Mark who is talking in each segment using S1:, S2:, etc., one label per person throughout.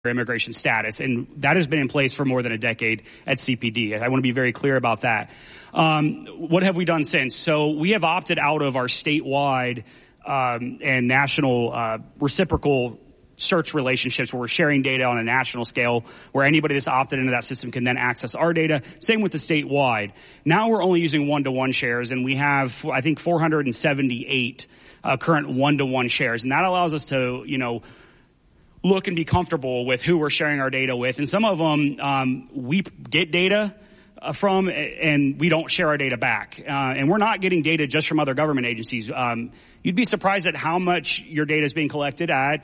S1: immigration status, and that has been in place for more than a decade at CPD. I want to be very clear about that. What have we done since? So we have opted out of our statewide and national reciprocal search relationships where we're sharing data on a national scale, where anybody that's opted into that system can then access our data. Same with the statewide. Now we're only using one-to-one shares, and we have, I think, 478 current one-to-one shares, and that allows us to, look and be comfortable with who we're sharing our data with. And some of them we get data from, and we don't share our data back. And we're not getting data just from other government agencies. You'd be surprised at how much your data is being collected at,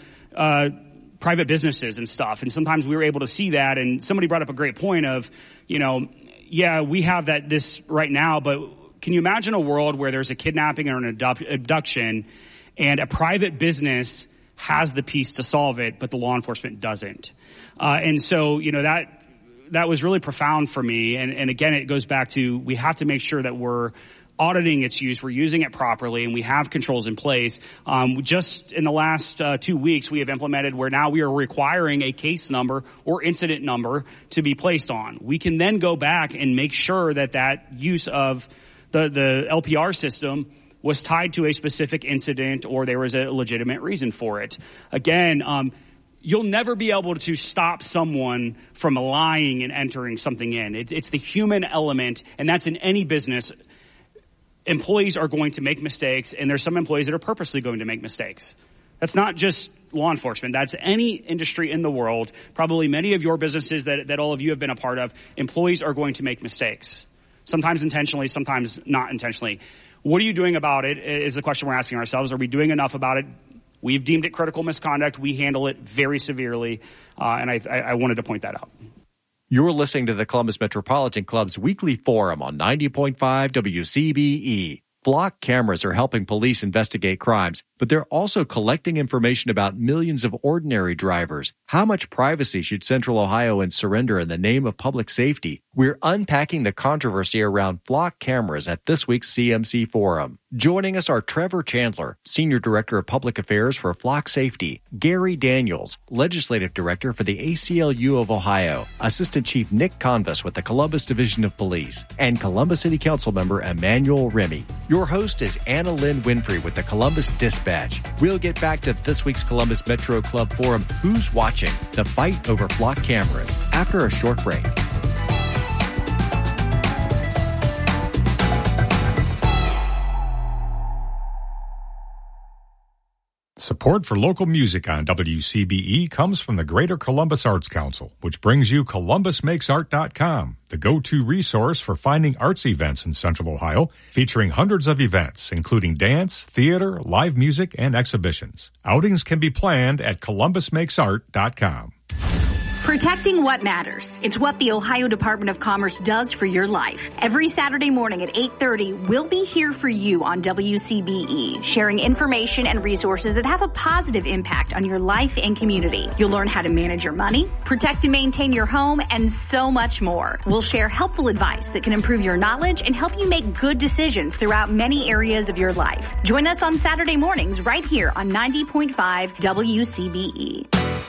S1: private businesses and stuff. And sometimes we were able to see that. And somebody brought up a great point of, yeah, we have this right now, but can you imagine a world where there's a kidnapping or an abduction and a private business has the piece to solve it, but the law enforcement doesn't? And so, that was really profound for me. And again, it goes back to, we have to make sure that we're auditing its use, we're using it properly, and we have controls in place. Just in the last 2 weeks, we have implemented where now we are requiring a case number or incident number to be placed on. We can then go back and make sure that use of the LPR system was tied to a specific incident or there was a legitimate reason for it. Again, you'll never be able to stop someone from lying and entering something in. It's the human element, and that's in any business. Employees are going to make mistakes, and there's some employees that are purposely going to make mistakes. That's not just law enforcement. That's any industry in the world. Probably many of your businesses that all of you have been a part of, employees are going to make mistakes. Sometimes intentionally, sometimes not intentionally. What are you doing about it is the question we're asking ourselves. Are we doing enough about it? We've deemed it critical misconduct. We handle it very severely, and I wanted to point that out.
S2: You're listening to the Columbus Metropolitan Club's weekly forum on 90.5 WCBE. Flock cameras are helping police investigate crimes, but they're also collecting information about millions of ordinary drivers. How much privacy should Central Ohioans surrender in the name of public safety? We're unpacking the controversy around flock cameras at this week's CMC Forum. Joining us are Trevor Chandler, Senior Director of Public Affairs for Flock Safety, Gary Daniels, Legislative Director for the ACLU of Ohio, Assistant Chief Nick Convis with the Columbus Division of Police, and Columbus City Council member Emmanuel Remy. Your host is Anna Lynn Winfrey with the Columbus Dispatch. We'll get back to this week's Columbus Metro Club Forum, Who's Watching? The Fight Over Flock Cameras, after a short break.
S3: Support for local music on WCBE comes from the Greater Columbus Arts Council, which brings you ColumbusMakesArt.com, the go-to resource for finding arts events in Central Ohio, featuring hundreds of events, including dance, theater, live music, and exhibitions. Outings can be planned at ColumbusMakesArt.com.
S4: Protecting what matters. It's what the Ohio Department of Commerce does for your life. Every Saturday morning at 8:30, we'll be here for you on WCBE, sharing information and resources that have a positive impact on your life and community. You'll learn how to manage your money, protect and maintain your home, and so much more. We'll share helpful advice that can improve your knowledge and help you make good decisions throughout many areas of your life. Join us on Saturday mornings right here on 90.5 WCBE.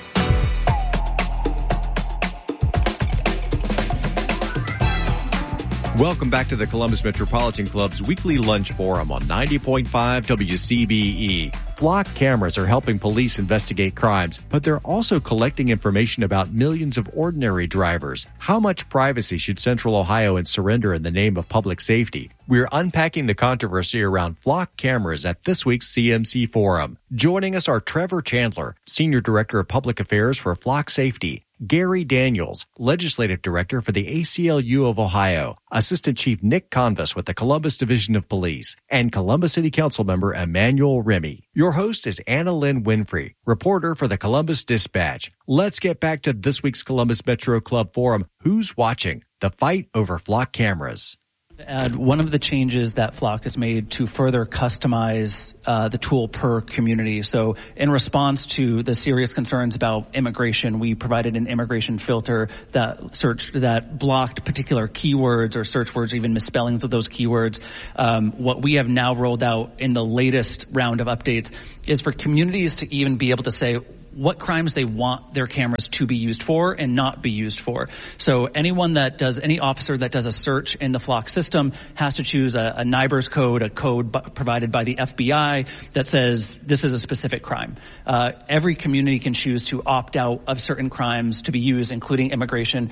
S2: Welcome back to the Columbus Metropolitan Club's weekly lunch forum on 90.5 WCBE. Flock cameras are helping police investigate crimes, but they're also collecting information about millions of ordinary drivers. How much privacy should Central Ohioans surrender in the name of public safety? We're unpacking the controversy around flock cameras at this week's CMC Forum. Joining us are Trevor Chandler, Senior Director of Public Affairs for Flock Safety, Gary Daniels, Legislative Director for the ACLU of Ohio, Assistant Chief Nick Convis with the Columbus Division of Police, and Columbus City Council member Emmanuel Remy. Your host is Anna Lynn Winfrey, reporter for the Columbus Dispatch. Let's get back to this week's Columbus Metro Club Forum, Who's Watching? The Fight Over Flock Cameras.
S5: Add one of the changes that Flock has made to further customize the tool per community. So in response to the serious concerns about immigration, we provided an immigration filter that blocked particular keywords or search words, even misspellings of those keywords. What we have now rolled out in the latest round of updates is for communities to even be able to say, what crimes they want their cameras to be used for and not be used for. So any officer that does a search in the Flock system has to choose a NIBRS code, a code provided by the FBI that says this is a specific crime. Every community can choose to opt out of certain crimes to be used, including immigration.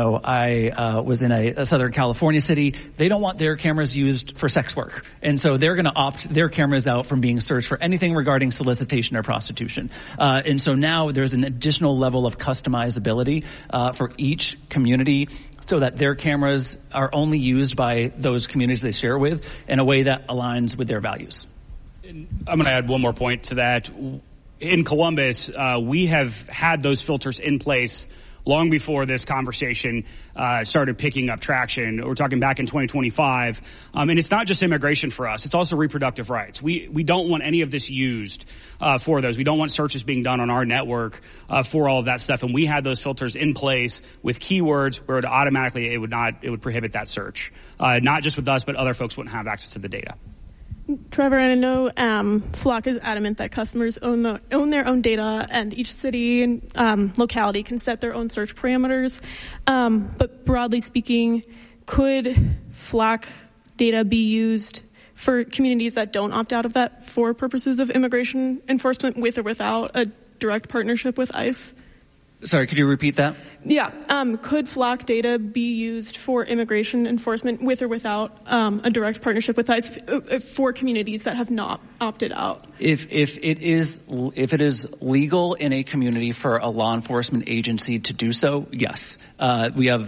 S5: I was in a Southern California city. They don't want their cameras used for sex work. And so they're going to opt their cameras out from being searched for anything regarding solicitation or prostitution. And so now there's an additional level of customizability for each community so that their cameras are only used by those communities they share with in a way that aligns with their values.
S1: I'm going to add one more point to that. In Columbus, we have had those filters in place long before this conversation started picking up traction. We're talking back in 2025. And it's not just immigration for us. It's also reproductive rights. We don't want any of this used for those. We don't want searches being done on our network for all of that stuff. And we had those filters in place with keywords where it would prohibit that search. Not just with us, but other folks wouldn't have access to the data.
S6: Trevor, I know Flock is adamant that customers own their own data, and each city and locality can set their own search parameters. But broadly speaking, could Flock data be used for communities that don't opt out of that for purposes of immigration enforcement with or without a direct partnership with ICE?
S5: Sorry, could you repeat that?
S6: Yeah. Could Flock data be used for immigration enforcement with or without a direct partnership with ICE for communities that have not opted out?
S5: If it is legal in a community for a law enforcement agency to do so, yes. We have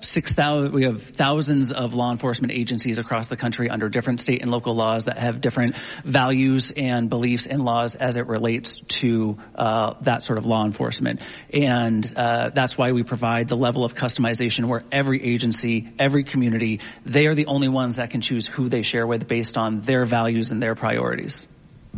S5: thousands of law enforcement agencies across the country under different state and local laws that have different values and beliefs and laws as it relates to that sort of law enforcement. And that's why we provide the level of customization where every agency, every community, they are the only ones that can choose who they share with based on their values and their priorities.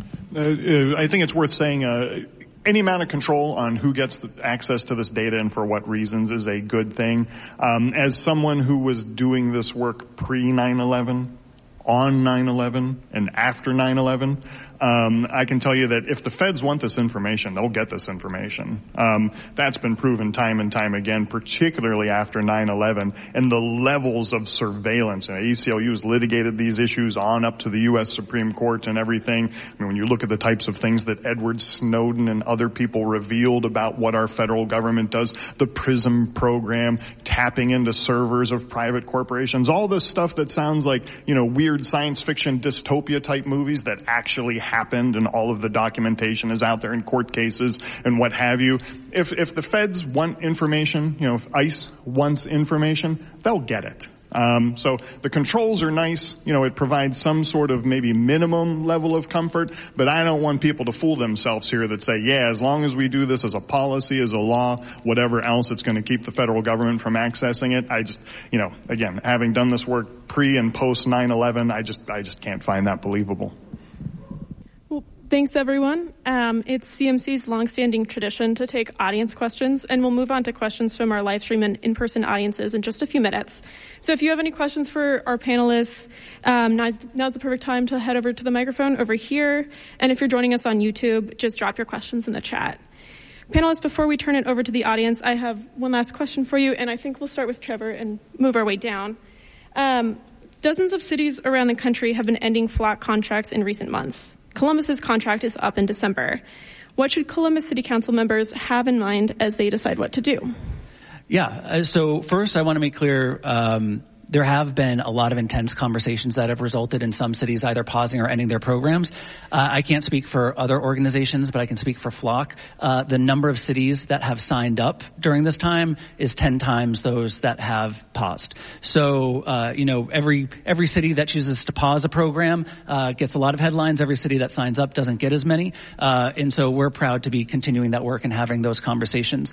S7: I think it's worth saying any amount of control on who gets access to this data and for what reasons is a good thing. As someone who was doing this work pre-9/11, on 9/11, and after 9/11, I can tell you that if the feds want this information, they'll get this information. That's been proven time and time again, particularly after 9/11, and the levels of surveillance. ACLU's litigated these issues on up to the U.S. Supreme Court and everything. I mean, when you look at the types of things that Edward Snowden and other people revealed about what our federal government does, the PRISM program, tapping into servers of private corporations, all this stuff that sounds like, weird science fiction dystopia type movies that actually happened, and all of the documentation is out there in court cases and what have you. If the feds want information, if ICE wants information, they'll get it. So the controls are nice. It provides some sort of maybe minimum level of comfort, but I don't want people to fool themselves here that say, as long as we do this as a policy, as a law, whatever else, it's going to keep the federal government from accessing it. I just, again, having done this work pre and post 9/11, I just can't find that believable.
S6: Thanks, everyone. It's CMC's longstanding tradition to take audience questions, and we'll move on to questions from our live stream and in-person audiences in just a few minutes. So if you have any questions for our panelists, now's the perfect time to head over to the microphone over here. And if you're joining us on YouTube, just drop your questions in the chat. Panelists, before we turn it over to the audience, I have one last question for you, and I think we'll start with Trevor and move our way down. Dozens of cities around the country have been ending Flock contracts in recent months. Columbus's contract is up in December. What should Columbus City Council members have in mind as they decide what to do?
S5: Yeah. So first, I want to make clear there have been a lot of intense conversations that have resulted in some cities either pausing or ending their programs. I can't speak for other organizations, but I can speak for Flock. The number of cities that have signed up during this time is 10 times those that have paused. So, every city that chooses to pause a program gets a lot of headlines. Every city that signs up doesn't get as many. And so we're proud to be continuing that work and having those conversations.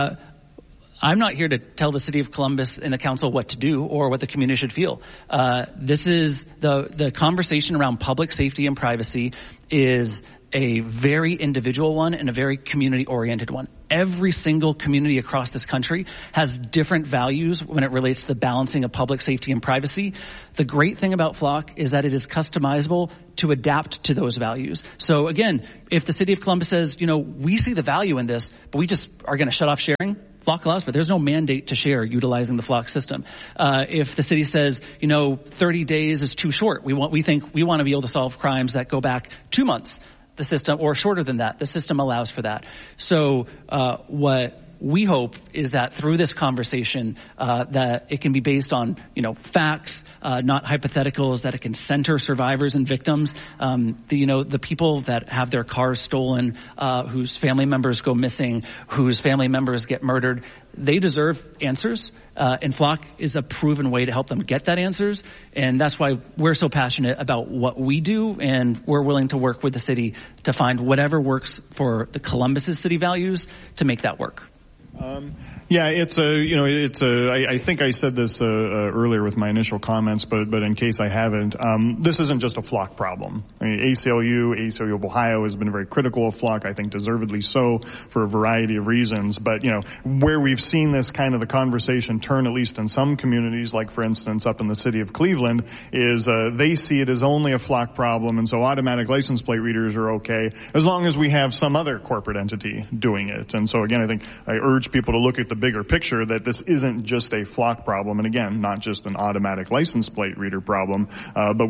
S5: I'm not here to tell the city of Columbus and the council what to do or what the community should feel. This is the conversation around public safety and privacy is a very individual one and a very community-oriented one. Every single community across this country has different values when it relates to the balancing of public safety and privacy. The great thing about Flock is that it is customizable to adapt to those values. So again, if the city of Columbus says, we see the value in this, but we just are going to shut off sharing, Flock allows for it. There's no mandate to share utilizing the Flock system. If the city says, 30 days is too short, we think we want to be able to solve crimes that go back 2 months, the system, or shorter than that, the system allows for that. So what we hope is that through this conversation, that it can be based on, facts, not hypotheticals, that it can center survivors and victims. The people that have their cars stolen, whose family members go missing, whose family members get murdered, they deserve answers. And Flock is a proven way to help them get that answers. And that's why we're so passionate about what we do. And we're willing to work with the city to find whatever works for the Columbus's city values to make that work.
S7: I think I said this earlier with my initial comments, but in case I haven't, this isn't just a Flock problem. ACLU of Ohio has been very critical of Flock, I think deservedly so, for a variety of reasons. But, where we've seen this kind of the conversation turn, at least in some communities, like for instance up in the city of Cleveland, is they see it as only a Flock problem, and so automatic license plate readers are okay as long as we have some other corporate entity doing it. And so again, I think I urge people to look at the bigger picture, that this isn't just a Flock problem, and again, not just an automatic license plate reader problem, but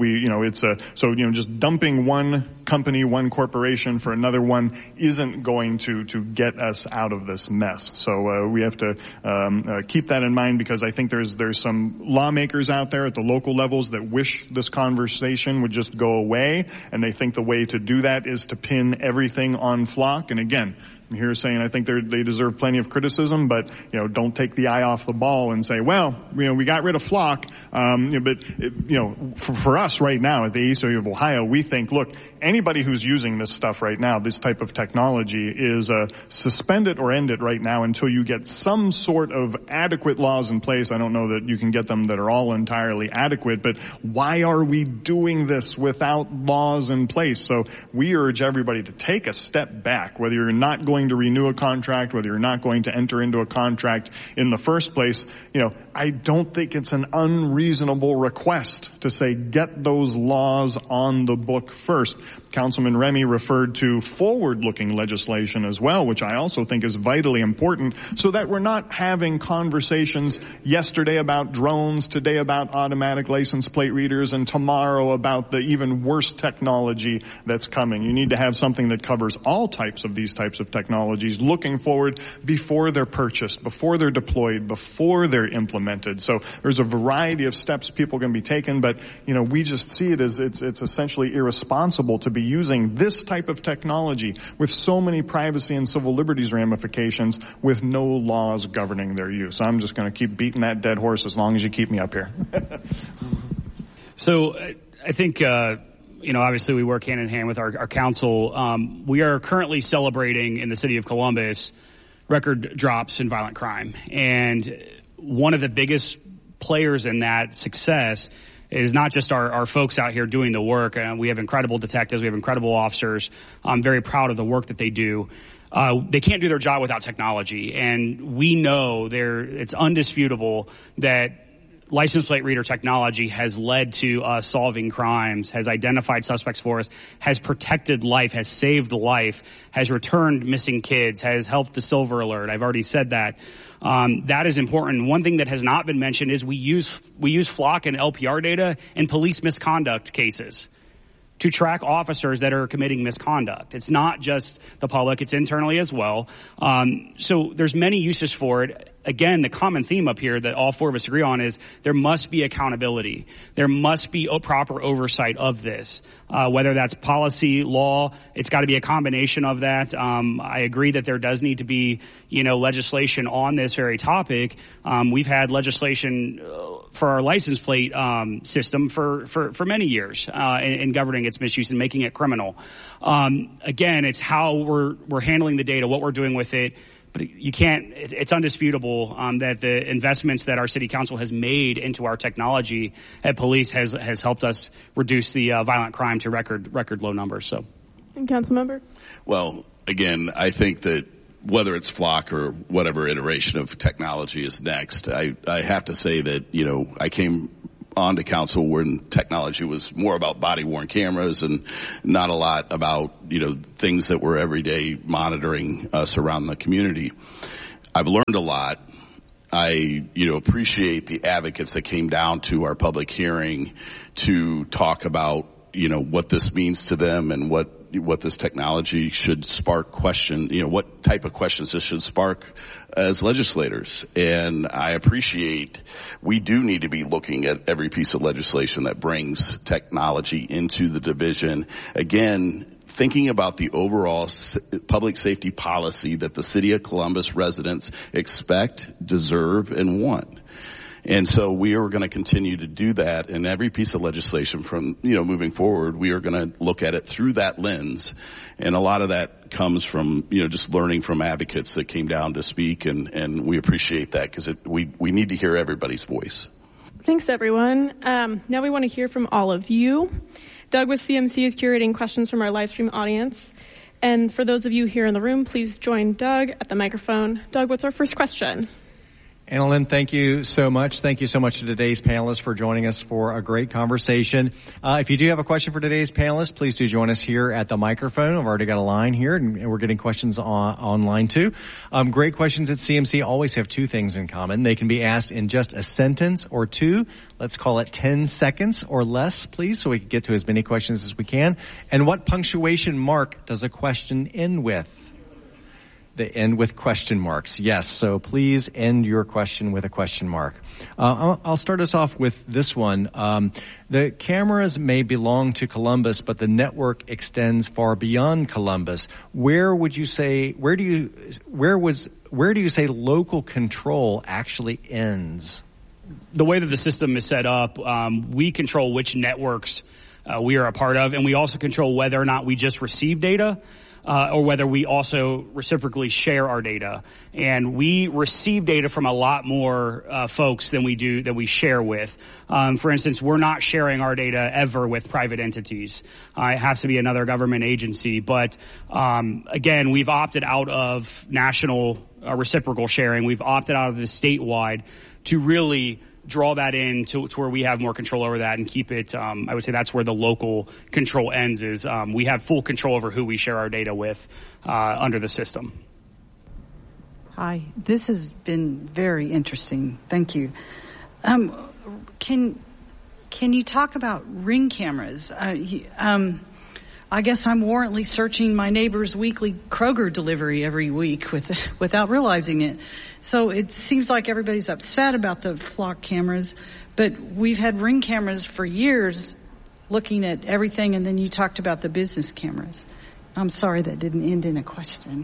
S7: just dumping one company, one corporation for another one isn't going to get us out of this mess. So we have to keep that in mind, because I think there's some lawmakers out there at the local levels that wish this conversation would just go away, and they think the way to do that is to pin everything on Flock. And again, I'm here saying I think they deserve plenty of criticism, but don't take the eye off the ball and say, we got rid of Flock, but for us right now at the ACLU of Ohio, we think, look, anybody who's using this stuff right now, this type of technology, is suspend it or end it right now until you get some sort of adequate laws in place. I don't know that you can get them that are all entirely adequate, but why are we doing this without laws in place? So we urge everybody to take a step back, whether you're not going to renew a contract, whether you're not going to enter into a contract in the first place. I don't think it's an unreasonable request to say get those laws on the book first. Councilman Remy referred to forward-looking legislation as well, which I also think is vitally important, so that we're not having conversations yesterday about drones, today about automatic license plate readers, and tomorrow about the even worse technology that's coming. You need to have something that covers all types of these types of technologies, looking forward before they're purchased, before they're deployed, before they're implemented. So there's a variety of steps people can be taken, but we just see it as it's essentially irresponsible to be using this type of technology with so many privacy and civil liberties ramifications with no laws governing their use. I'm just going to keep beating that dead horse as long as you keep me up here.
S1: So I think, obviously we work hand in hand with our council. We are currently celebrating in the city of Columbus record drops in violent crime. And one of the biggest players in that success is not just our folks out here doing the work. We have incredible detectives. We have incredible officers. I'm very proud of the work that they do. They can't do their job without technology. And we know it's undisputable that license plate reader technology has led to us solving crimes, has identified suspects for us, has protected life, has saved life, has returned missing kids, has helped the Silver Alert. I've already said that. That is important. One thing that has not been mentioned is we use Flock and LPR data in police misconduct cases to track officers that are committing misconduct. It's not just the public, it's internally as well. So there's many uses for it. Again, the common theme up here that all four of us agree on is there must be accountability. There must be a proper oversight of this, whether that's policy, law. It's got to be a combination of that. I agree that there does need to be, legislation on this very topic. We've had legislation for our license plate system for many years in governing its misuse and making it criminal. Again, it's how we're handling the data, what we're doing with it. But it's undisputable that the investments that our city council has made into our technology at police has helped us reduce the violent crime to record low numbers. So,
S6: And Councilmember?
S8: Well, again, I think that whether it's Flock or whatever iteration of technology is next, I have to say that, I came onto council when technology was more about body-worn cameras and not a lot about, things that were everyday monitoring us around the community. I've learned a lot. I, appreciate the advocates that came down to our public hearing to talk about, what this means to them and what this technology should spark what type of questions this should spark as legislators. And I appreciate we do need to be looking at every piece of legislation that brings technology into the division. Again, thinking about the overall public safety policy that the City of Columbus residents expect, deserve, and want. And so we are going to continue to do that, and every piece of legislation from, moving forward, we are going to look at it through that lens. And a lot of that comes from, just learning from advocates that came down to speak, and we appreciate that because we need to hear everybody's voice.
S6: Thanks, everyone. Now we want to hear from all of you. Doug with CMC is curating questions from our live stream audience. And for those of you here in the room, please join Doug at the microphone. Doug, what's our first question?
S2: Annalyn, thank you so much. Thank you so much to today's panelists for joining us for a great conversation. If you do have a question for today's panelists, please do join us here at the microphone. I've already got a line here, and we're getting questions online too. Great questions at CMC always have two things in common. They can be asked in just a sentence or two. Let's call it 10 seconds or less, please, so we can get to as many questions as we can. And what punctuation mark does a question end with? They end with question marks. Yes, so please end your question with a question mark. I'll start us off with this one. The cameras may belong to Columbus, but the network extends far beyond Columbus. Where do you say local control actually ends?
S1: The way that the system is set up, we control which networks we are a part of, and we also control whether or not we just receive data or whether we also reciprocally share our data. And we receive data from a lot more folks than we share with. For instance, we're not sharing our data ever with private entities. It has to be another government agency. But again, we've opted out of national reciprocal sharing. We've opted out of the statewide to really draw that in to where we have more control over that and keep it. I would say that's where the local control ends is we have full control over who we share our data with under the system.
S9: Hi, this has been very interesting. Thank you. Can you talk about Ring cameras? I guess I'm warrantly searching my neighbor's weekly Kroger delivery every week without realizing it. So it seems like everybody's upset about the Flock cameras, but we've had Ring cameras for years looking at everything, and then you talked about the business cameras. I'm sorry that didn't end in a question.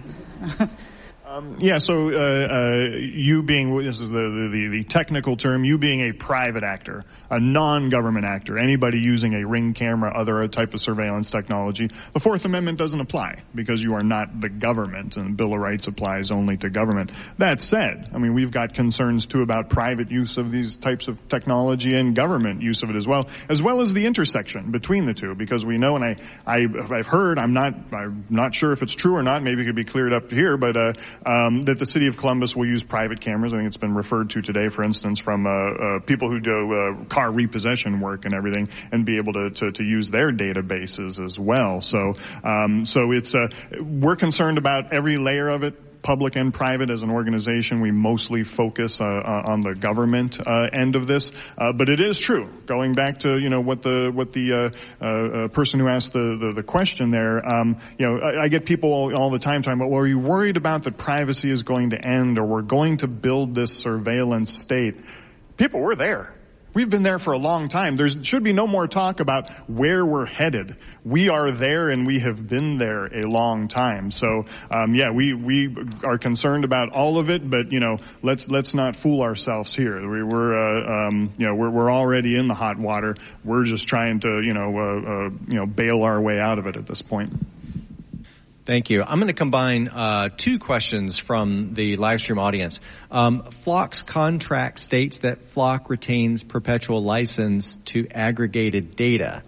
S7: So you being, this is the technical term, you being a private actor, a non-government actor, anybody using a Ring camera, other type of surveillance technology, the Fourth Amendment doesn't apply because you are not the government, and the Bill of Rights applies only to government. That said, I mean, we've got concerns too about private use of these types of technology and government use of it as well as the intersection between the two, because we know, and I've heard, I'm not sure if it's true or not, maybe it could be cleared up here, but that the City of Columbus will use private cameras. I think it's been referred to today, for instance, from people who do car repossession work and everything, and be able to use their databases as well. So it's we're concerned about every layer of it. Public and private. As an organization, we mostly focus on the government end of this, but it is true. Going back to what the person who asked the question there, I get people all the time talking about, well, are you worried about that privacy is going to end, or we're going to build this surveillance state? People, we're there. We've been there for a long time. There should be no more talk about where we're headed. We are there, and we have been there a long time. So, we are concerned about all of it, but let's not fool ourselves here. We're already in the hot water. We're just trying to bail our way out of it at this point.
S2: Thank you. I'm going to combine two questions from the live stream audience. Flock's contract states that Flock retains perpetual license to aggregated data.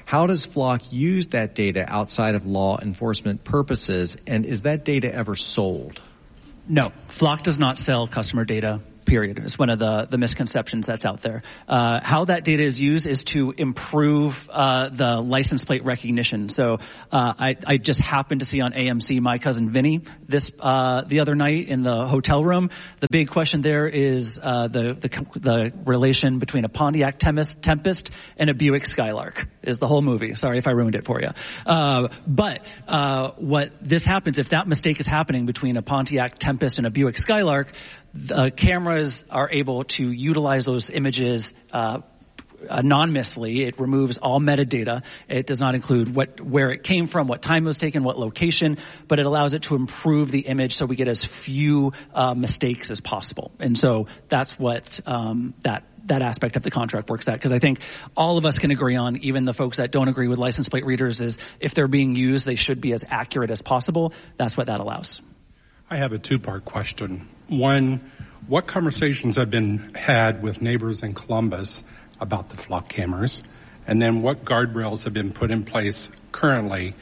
S2: How does Flock use that data outside of law enforcement purposes, and is that data ever sold?
S5: No, Flock does not sell customer data. Period. It's one of the misconceptions that's out there. How that data is used is to improve the license plate recognition. So I just happened to see on AMC My Cousin Vinny the other night in the hotel room. The big question there is the relation between a Pontiac Tempest and a Buick Skylark is the whole movie. Sorry if I ruined it for you. But what this happens, if that mistake is happening between a Pontiac Tempest and a Buick Skylark, the cameras are able to utilize those images anonymously. It removes all metadata. It does not include where it came from, what time it was taken, what location, but it allows it to improve the image so we get as few mistakes as possible. And so that's what that aspect of the contract works at, because I think all of us can agree on, even the folks that don't agree with license plate readers, is if they're being used, they should be as accurate as possible. That's what that allows.
S10: I have a two-part question. One, what conversations have been had with neighbors in Columbus about the Flock cameras? And then what guardrails have been put in place currently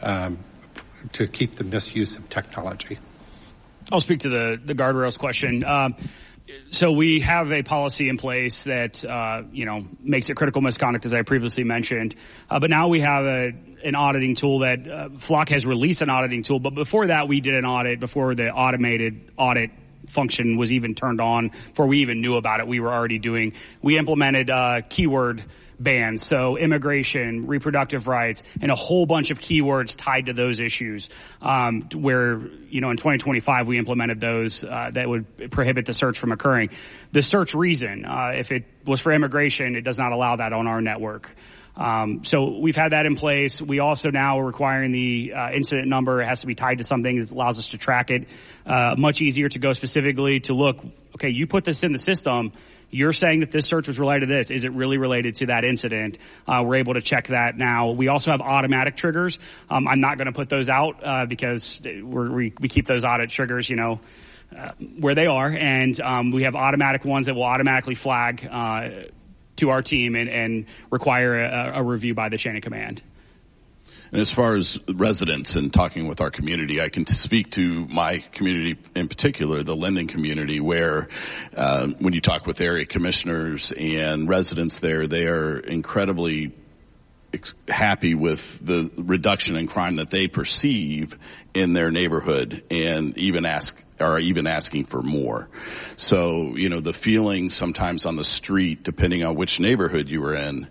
S10: to keep the misuse of technology?
S1: I'll speak to the guardrails question. So we have a policy in place that, makes it critical misconduct, as I previously mentioned. But now we have an auditing tool that Flock has released an auditing tool. But before that, we did an audit before the automated audit function was even turned on. Before we even knew about it, we implemented keyword bans, so immigration, reproductive rights, and a whole bunch of keywords tied to those issues, where, in 2025 we implemented those that would prohibit the search from occurring. The search reason, if it was for immigration, it does not allow that on our network. So we've had that in place. We also now are requiring the incident number. It has to be tied to something that allows us to track it. Much easier to go specifically to look, okay, you put this in the system. You're saying that this search was related to this. Is it really related to that incident? We're able to check that now. We also have automatic triggers. I'm not going to put those out because we keep those audit triggers, where they are. And we have automatic ones that will automatically flag to our team and require a review by the chain of command.
S8: And as far as residents and talking with our community, I can speak to my community in particular, the lending community, where when you talk with area commissioners and residents there, they are incredibly happy with the reduction in crime that they perceive in their neighborhood, and even asking for more. So, the feeling sometimes on the street, depending on which neighborhood you were in,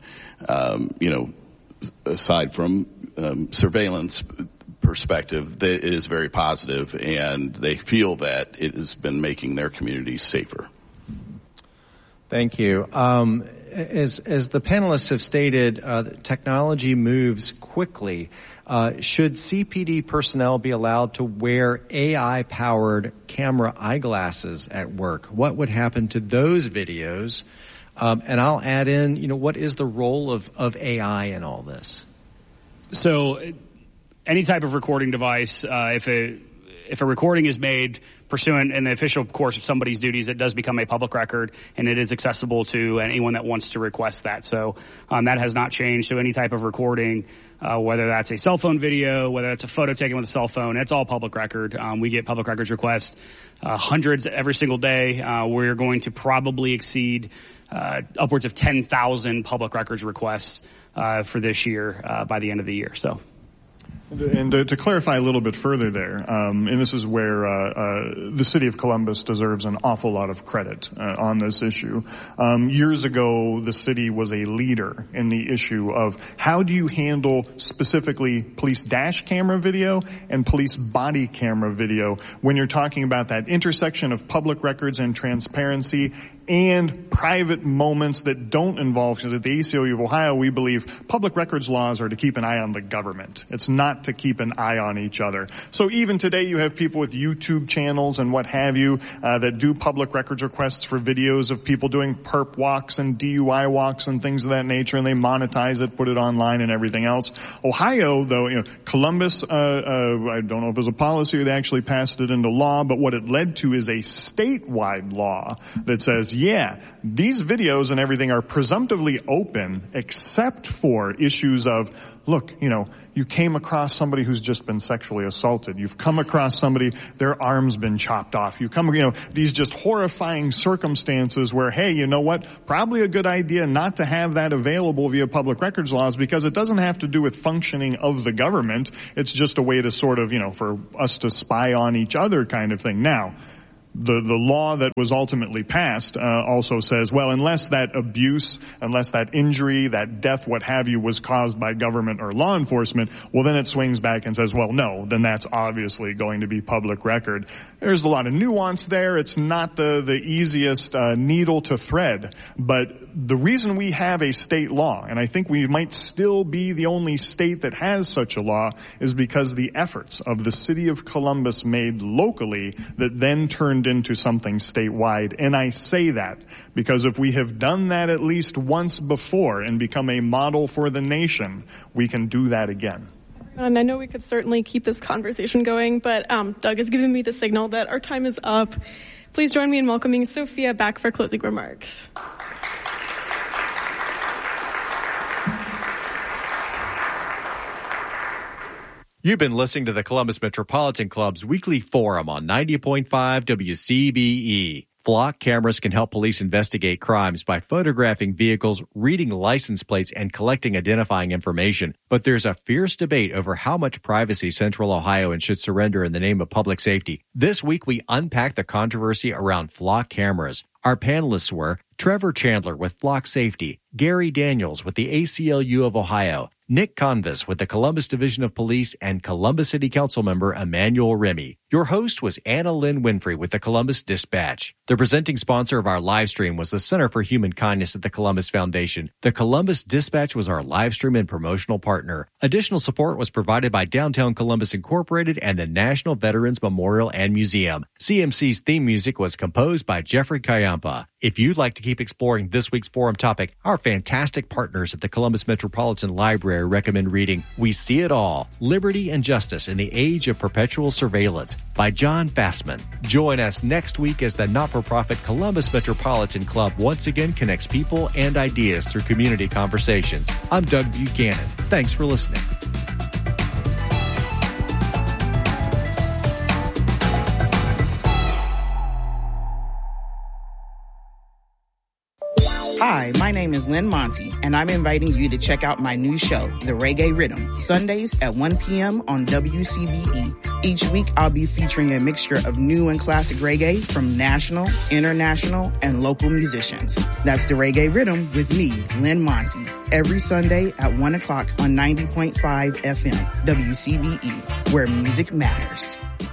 S8: aside from surveillance perspective, that is very positive, and they feel that it has been making their communities safer.
S2: Thank you. As the panelists have stated, technology moves quickly. Should CPD personnel be allowed to wear AI-powered camera eyeglasses at work? What would happen to those videos? And I'll add in, what is the role of AI in all this? So any type of recording device, if a recording is made pursuant in the official course of somebody's duties, it does become a public record, and it is accessible to anyone that wants to request that. So that has not changed. So any type of recording, whether that's a cell phone video, whether it's a photo taken with a cell phone, it's all public record. We get public records requests, hundreds every single day. We're going to probably exceed upwards of 10,000 public records requests for this year by the end of the year. So.
S7: And to clarify a little bit further there, and this is where the city of Columbus deserves an awful lot of credit on this issue. Years ago, the city was a leader in the issue of how do you handle specifically police dash camera video and police body camera video when you're talking about that intersection of public records and transparency and private moments that don't involve, because at the ACLU of Ohio, we believe public records laws are to keep an eye on the government. It's not to keep an eye on each other. So even today, you have people with YouTube channels and what have you that do public records requests for videos of people doing perp walks and DUI walks and things of that nature, and they monetize it, put it online and everything else. Ohio, though, Columbus, I don't know if there's a policy or they actually passed it into law, but what it led to is a statewide law that says, yeah, these videos and everything are presumptively open except for issues of, look, you came across somebody who's just been sexually assaulted. You've come across somebody, their arm's been chopped off. These just horrifying circumstances where, hey, you know what? Probably a good idea not to have that available via public records laws, because it doesn't have to do with functioning of the government. It's just a way to sort of, for us to spy on each other kind of thing. Now, the law that was ultimately passed also says, well, unless that abuse, unless that injury, that death, what have you, was caused by government or law enforcement, well, then it swings back and says, well, no, then that's obviously going to be public record. There's a lot of nuance there. It's not the easiest needle to thread, but the reason we have a state law, and I think we might still be the only state that has such a law, is because the efforts of the city of Columbus made locally that then turned into something statewide. And I say that because if we have done that at least once before and become a model for the nation, we can do that again.
S6: And I know we could certainly keep this conversation going, but Doug has given me the signal that our time is up. Please join me in welcoming Sophia back for closing remarks.
S2: You've been listening to the Columbus Metropolitan Club's weekly forum on 90.5 WCBE. Flock cameras can help police investigate crimes by photographing vehicles, reading license plates, and collecting identifying information. But there's a fierce debate over how much privacy Central Ohioans should surrender in the name of public safety. This week, we unpack the controversy around flock cameras. Our panelists were Trevor Chandler with Flock Safety, Gary Daniels with the ACLU of Ohio, Nick Convis with the Columbus Division of Police, and Columbus City Council member Emmanuel Remy. Your host was Anna Lynn Winfrey with the Columbus Dispatch. The presenting sponsor of our live stream was the Center for Human Kindness at the Columbus Foundation. The Columbus Dispatch was our live stream and promotional partner. Additional support was provided by Downtown Columbus Incorporated and the National Veterans Memorial and Museum. CMC's theme music was composed by Jeffrey Kayampa. If you'd like to keep exploring this week's forum topic, our fantastic partners at the Columbus Metropolitan Library recommend reading We See It All, Liberty and Justice in the Age of Perpetual Surveillance by John Fassman. Join us next week as the not-for-profit Columbus Metropolitan Club once again connects people and ideas through community conversations. I'm Doug Buchanan. Thanks for listening.
S11: Hi, my name is Lynn Monty, and I'm inviting you to check out my new show, The Reggae Rhythm, Sundays at 1 p.m. on WCBE. Each week, I'll be featuring a mixture of new and classic reggae from national, international, and local musicians. That's The Reggae Rhythm with me, Lynn Monty, every Sunday at 1 o'clock on 90.5 FM, WCBE, where music matters.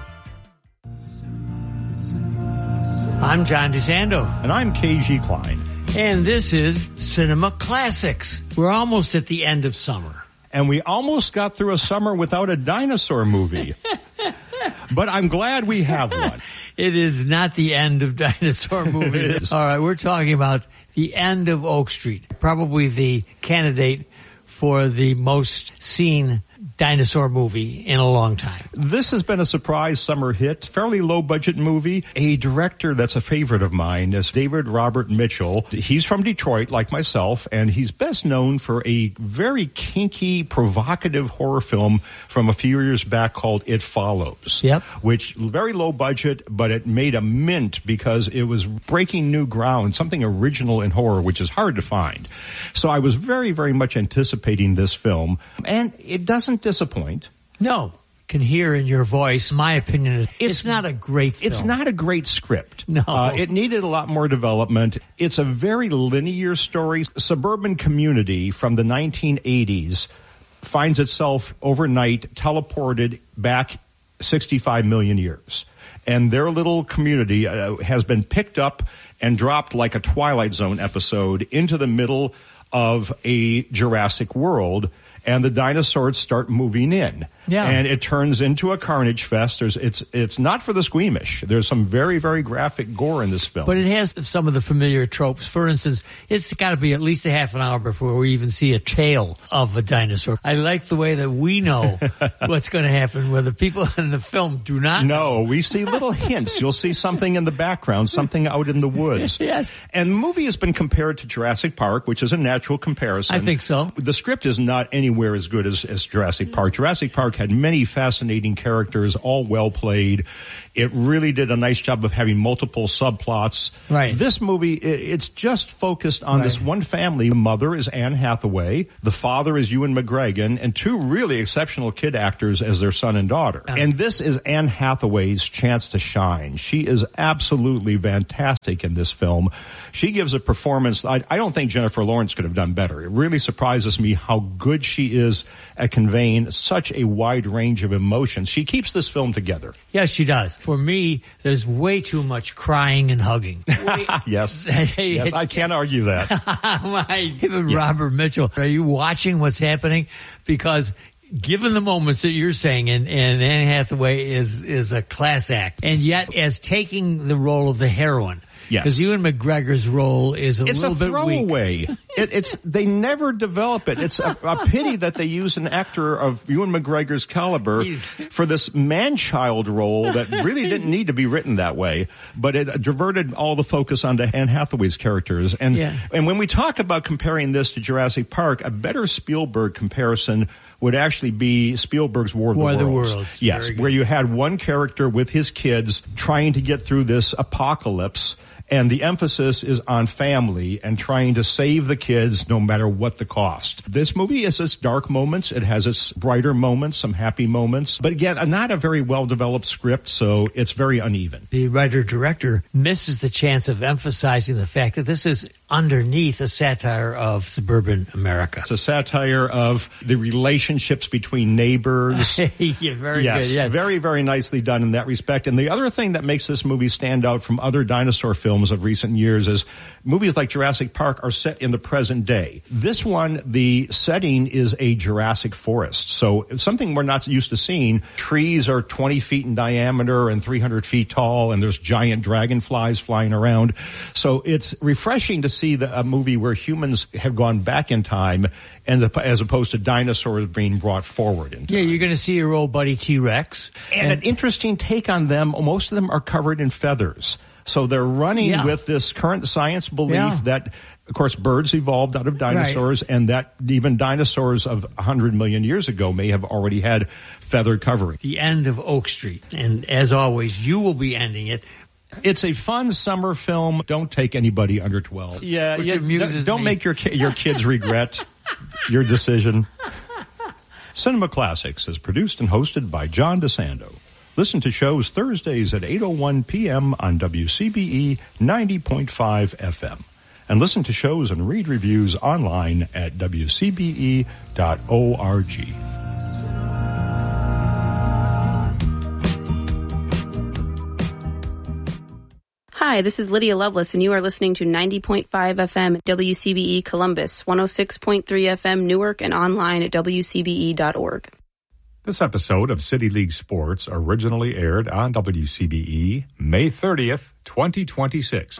S12: I'm John DeSando.
S3: And I'm KG Klein.
S12: And this is Cinema Classics. We're almost at the end of summer.
S3: And we almost got through a summer without a dinosaur movie. But I'm glad we have one.
S12: It is not the end of dinosaur movies. All right, we're talking about the end of Oak Street. Probably the candidate for the most seen dinosaur movie in a long time.
S3: This has been a surprise summer hit, fairly low-budget movie. A director that's a favorite of mine is David Robert Mitchell. He's from Detroit, like myself, and he's best known for a very kinky, provocative horror film from a few years back called It Follows.
S12: Yep.
S3: Which, very low budget, but it made a mint because it was breaking new ground, something original in horror, which is hard to find. So I was very, very much anticipating this film, and it doesn't disappoint.
S12: No. Can hear in your voice, my opinion is it's not a great film.
S3: It's not a great script.
S12: No.
S3: It needed a lot more development. It's a very linear story. Suburban community from the 1980s finds itself overnight teleported back 65 million years. And their little community has been picked up and dropped like a Twilight Zone episode into the middle of a Jurassic World, and the dinosaurs start moving in.
S13: And it turns into a carnage fest. It's not for the squeamish. There's some very, very graphic gore in this film.
S12: But it has some of the familiar tropes. For instance, it's got to be at least a half an hour before we even see a tail of a dinosaur. I like the way that we know what's going to happen, where the people in the film do not know.
S13: No, we see little hints. You'll see something in the background, something out in the woods.
S12: Yes.
S13: And the movie has been compared to Jurassic Park, which is a natural comparison.
S12: I think so.
S13: The script is not anywhere as good as Jurassic Park. Jurassic Park had many fascinating characters, all well played. It really did a nice job of having multiple subplots.
S12: Right.
S13: This movie, it's just focused on this one family. The mother is Anne Hathaway. The father is Ewan McGregor, and two really exceptional kid actors as their son and daughter. And this is Anne Hathaway's chance to shine. She is absolutely fantastic in this film. She gives a performance I don't think Jennifer Lawrence could have done better. It really surprises me how good she is at conveying such a wide range of emotions. She keeps this film together.
S12: Yes, she does. For me, there's way too much crying and hugging.
S13: Yes. Yes, I can't argue that.
S12: Even Robert Mitchell, are you watching what's happening? Because given the moments that you're saying, and Anne Hathaway is a class act, and yet as taking the role of the heroine.
S13: Yes.
S12: Because Ewan McGregor's role is a little bit
S13: throwaway.
S12: weak.
S13: They never develop it. It's a pity that they use an actor of Ewan McGregor's caliber for this man-child role that really didn't need to be written that way. But it diverted all the focus onto Anne Hathaway's characters. And when we talk about comparing this to Jurassic Park, a better Spielberg comparison would actually be Spielberg's War of the Worlds. Yes, where you had one character with his kids trying to get through this apocalypse. And the emphasis is on family and trying to save the kids no matter what the cost. This movie has its dark moments. It has its brighter moments, some happy moments. But again, not a very well-developed script, so it's very uneven.
S12: The writer-director misses the chance of emphasizing the fact that this is underneath a satire of suburban America.
S13: It's a satire of the relationships between neighbors.
S12: Yeah, very good. Yeah.
S13: Very, very nicely done in that respect. And the other thing that makes this movie stand out from other dinosaur films of recent years is movies like Jurassic Park are set in the present day. This one, the setting is a Jurassic forest. So something we're not used to seeing. Trees are 20 feet in diameter and 300 feet tall, and there's giant dragonflies flying around. So it's refreshing to see a movie where humans have gone back in time and as opposed to dinosaurs being brought forward in time.
S12: Yeah, you're going to see your old buddy T-Rex.
S13: And an interesting take on them. Most of them are covered in feathers. So they're running with this current science belief that, of course, birds evolved out of dinosaurs and that even dinosaurs of 100 million years ago may have already had feathered covering.
S12: The end of Oak Street. And as always, you will be ending it.
S13: It's a fun summer film. Don't take anybody under 12. Yeah, don't make your kids regret your decision. Cinema Classics is produced and hosted by John DeSando. Listen to shows Thursdays at 8:01 p.m. on WCBE 90.5 FM. And listen to shows and read reviews online at WCBE.org.
S14: Hi, this is Lydia Lovelace, and you are listening to 90.5 FM WCBE Columbus, 106.3 FM Newark, and online at WCBE.org.
S3: This episode of City League Sports originally aired on WCBE May 30th, 2026.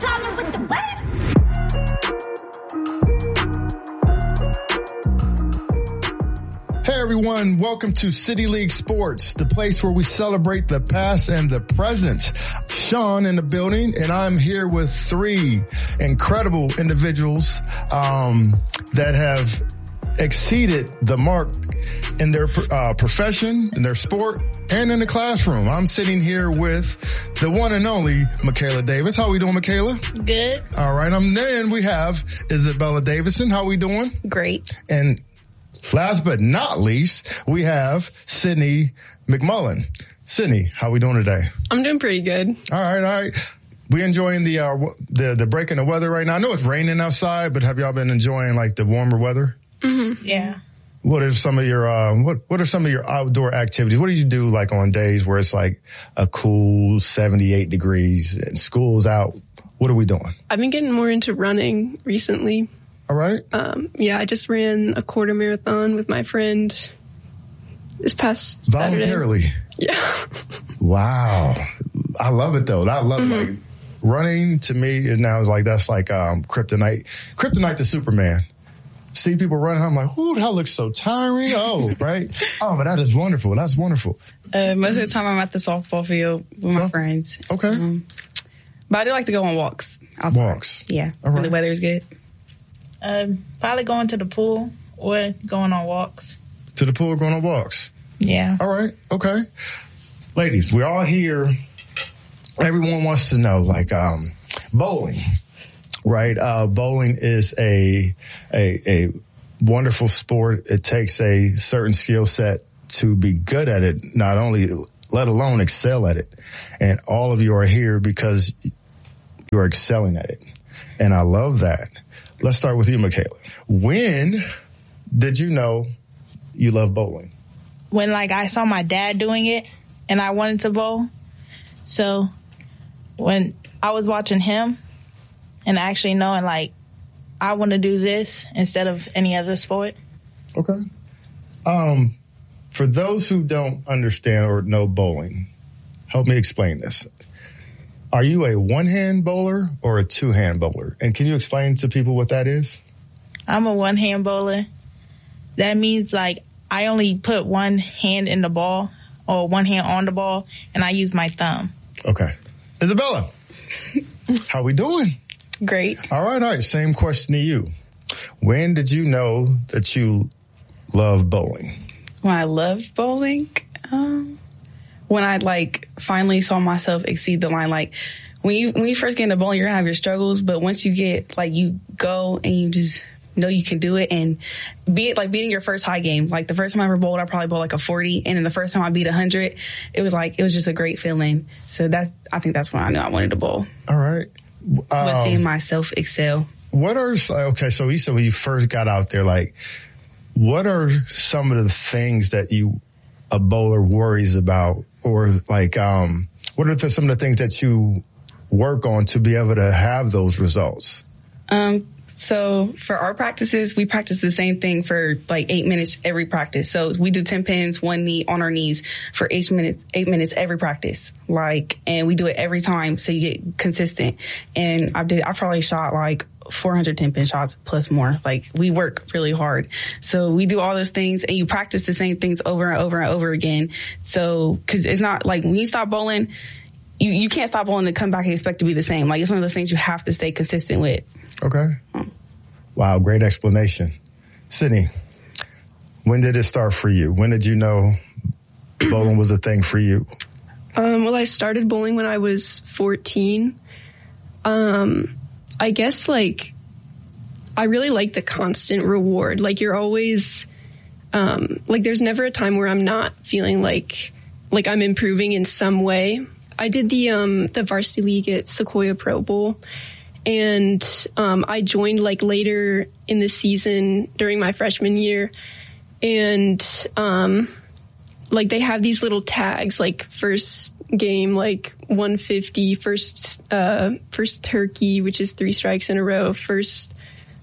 S15: Hey everyone, welcome to City League Sports, the place where we celebrate the past and the present. Sean in the building, and I'm here with three incredible individuals that have exceeded the mark in their profession, in their sport, and in the classroom. I'm sitting here with the one and only Michaela Davis. How we doing, Michaela?
S16: Good.
S15: All right. Then we have Isabella Davison. How we doing?
S16: Great.
S15: And last but not least, we have Sydney McMullen. Sydney, how we doing today?
S16: I'm doing pretty good.
S15: All right. We enjoying the break in the weather right now. I know it's raining outside, but have y'all been enjoying like the warmer weather?
S16: Mm-hmm. Yeah.
S15: What are some of your what are some of your outdoor activities? What do you do like on days where it's like a cool 78 degrees and school's out? What are we doing?
S16: I've been getting more into running recently.
S15: All right.
S16: I just ran a quarter marathon with my friend this past
S15: voluntarily.
S16: Saturday. Yeah.
S15: Wow. I love it though. I love like running to me is now like, that's like, kryptonite to Superman. See people running, I'm like, ooh, that looks so tiring. Oh, right. Oh, but that is wonderful. That's wonderful.
S17: Most of the time I'm at the softball field with my friends.
S15: Okay.
S17: But I do like to go on walks. Outside.
S15: Walks.
S17: Yeah.
S15: All right.
S17: When the weather's good.
S18: Probably going to the pool or going on walks.
S15: To the pool, going on walks.
S18: Yeah.
S15: All right. Okay. Ladies, we're all here. Everyone wants to know, like, bowling, right? Bowling is a wonderful sport. It takes a certain skill set to be good at it, not only, let alone excel at it. And all of you are here because you are excelling at it. And I love that. Let's start with you, Michaela. When did you know you love bowling?
S18: When like I saw my dad doing it and I wanted to bowl. So when I was watching him and actually knowing like I want to do this instead of any other sport.
S15: Okay. For those who don't understand or know bowling, help me explain this. Are you a one-hand bowler or a two-hand bowler? And can you explain to people what that is?
S18: I'm a one-hand bowler. That means like I only put one hand in the ball or one hand on the ball and I use my thumb.
S15: Okay. Isabella, how we doing?
S17: Great.
S15: All right. Same question to you. When did you know that you love bowling?
S17: When I loved bowling, when I like finally saw myself exceed the line. Like when you first get into bowling, you're gonna have your struggles, but once you get like you go and you just know you can do it, and beating your first high game. Like the first time I ever bowled, I probably bowled like a 40, and then the first time I beat 100, it was just a great feeling. So I think that's when I knew I wanted to bowl.
S15: All right.
S17: Was seeing myself excel.
S15: What are, okay, so you said when you first got out there, like, what are some of the things that a bowler worries about? Or like, what are some of the things that you work on to be able to have those results?
S17: So for our practices, we practice the same thing for like 8 minutes every practice. So we do 10 pins, one knee on our knees for 8 minutes every practice. And we do it every time so you get consistent. And I probably shot like 400 10-pin shots plus more. Like we work really hard. So we do all those things and you practice the same things over and over and over again. So, cause it's not like when you stop bowling, you can't stop bowling and come back and expect to be the same. Like it's one of those things you have to stay consistent with.
S15: Okay. Wow. Great explanation. Sydney, when did it start for you? When did you know bowling was a thing for you?
S16: Well, I started bowling when I was 14. I guess like I really like the constant reward. Like you're always like there's never a time where I'm not feeling like I'm improving in some way. I did the varsity league at Sequoia Pro Bowl, and I joined like later in the season during my freshman year, and like they have these little tags like first game like 150, first turkey, which is 3 strikes in a row, first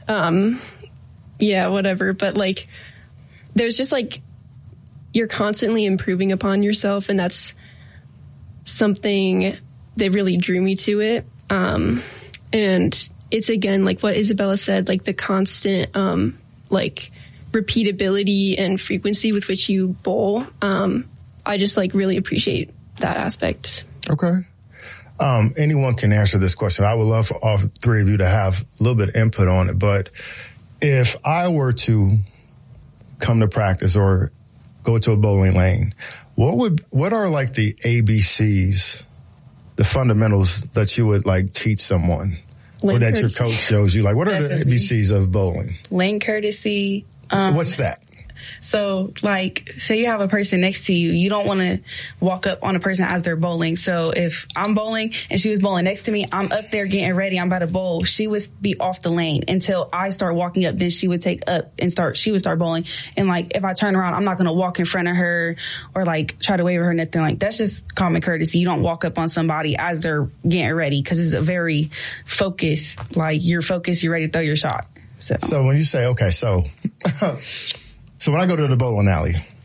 S16: whatever. But like there's just like you're constantly improving upon yourself, and that's something that really drew me to it. And it's again like what Isabella said, like the constant like repeatability and frequency with which you bowl. I just like really appreciate that aspect.
S15: Okay. Anyone can answer this question. I would love for all three of you to have a little bit of input on it. But if I were to come to practice or go to a bowling lane, what are like the ABCs, the fundamentals that you would like teach someone? Or that your coach shows you? Like, what are the ABCs of bowling?
S17: Lane courtesy.
S15: What's that?
S17: So, like, say you have a person next to you, you don't want to walk up on a person as they're bowling. So if I'm bowling and she was bowling next to me, I'm up there getting ready, I'm about to bowl. She would be off the lane until I start walking up. Then she would take up and she would start bowling. And like, if I turn around, I'm not going to walk in front of her or like try to wave at her, nothing like that's just common courtesy. You don't walk up on somebody as they're getting ready because it's a very focused, like you're focused, you're ready to throw your shot. So
S15: when you say, okay, so when I go to the bowling alley,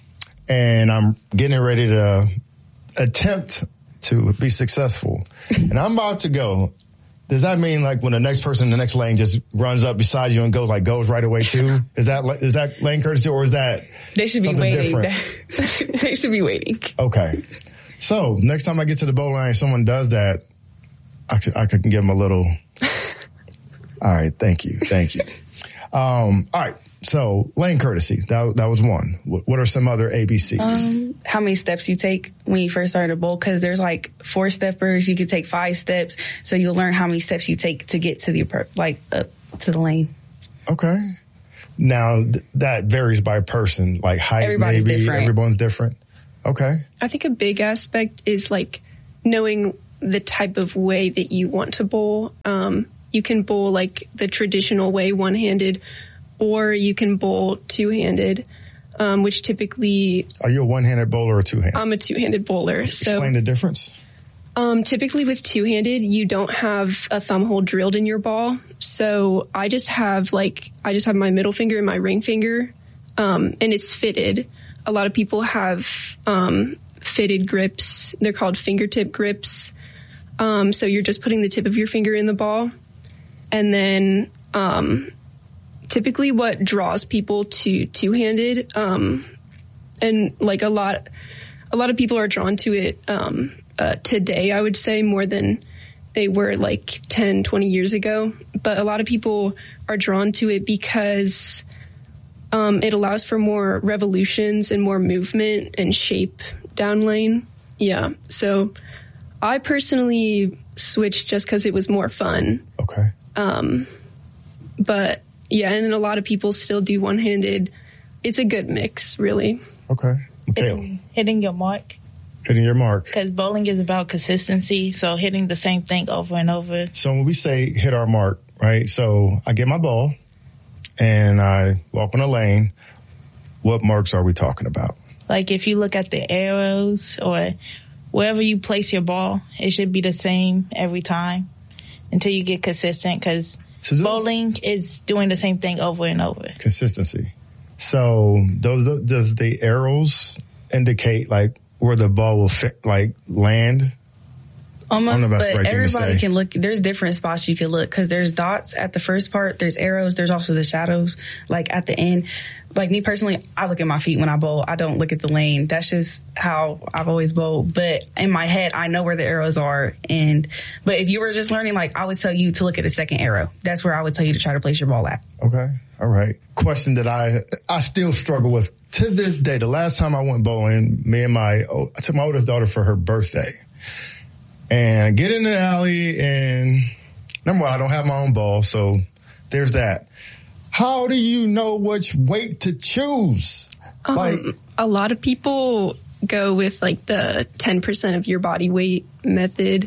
S15: and I'm getting ready to attempt to be successful, and I'm about to go. Does that mean like when the next person in the next lane just runs up beside you and goes right away too? Is that lane courtesy, or is that
S17: they should be waiting? They should be waiting.
S15: Okay. So next time I get to the bowl lane, someone does that, I can give them a little. All right. Thank you. All right. So lane courtesy, that was one. What are some other ABCs?
S17: How many steps you take when you first start a bowl? Because there's like 4 steppers. You could take 5 steps. So you'll learn how many steps you take to get to the up to the lane.
S15: Okay. Now that varies by person, like height.
S17: Everybody's
S15: maybe
S17: different.
S15: Everyone's different. Okay.
S16: I think a big aspect is like knowing the type of way that you want to bowl. You can bowl like the traditional way, one-handed, or you can bowl two-handed, which typically...
S15: Are you a one-handed bowler or a two-handed?
S16: I'm a two-handed bowler.
S15: Explain the difference.
S16: Typically with two-handed, you don't have a thumb hole drilled in your ball. So I just have my middle finger and my ring finger, and it's fitted. A lot of people have fitted grips. They're called fingertip grips. So you're just putting the tip of your finger in the ball. And then typically what draws people to two-handed, and like a lot of people are drawn to it today, I would say, more than they were like 10, 20 years ago. But a lot of people are drawn to it because it allows for more revolutions and more movement and shape down lane. Yeah. So I personally switched just because it was more fun.
S15: Okay.
S16: But yeah, and then a lot of people still do one-handed. It's a good mix, really.
S15: Okay. Okay.
S18: Hitting your mark.
S15: Hitting your mark.
S18: Because bowling is about consistency, so hitting the same thing over and over.
S15: So when we say hit our mark, right? So I get my ball and I walk on a lane. What marks are we talking about?
S18: Like if you look at the arrows or wherever you place your ball, it should be the same every time until you get consistent, because bowling is doing the same thing over and over.
S15: Consistency. So does the arrows indicate like where the ball will fit, like land?
S17: Almost, but everybody can look. There's different spots you can look, because there's dots at the first part, there's arrows, there's also the shadows, like at the end. Like me personally, I look at my feet when I bowl. I don't look at the lane. That's just how I've always bowled. But in my head, I know where the arrows are. But if you were just learning, like I would tell you to look at the second arrow. That's where I would tell you to try to place your ball at.
S15: Okay. All right. Question that I still struggle with to this day. The last time I went bowling, I took my oldest daughter for her birthday. And I get in the alley, and number one, I don't have my own ball, so there's that. How do you know which weight to choose?
S16: A lot of people go with like the 10% of your body weight method,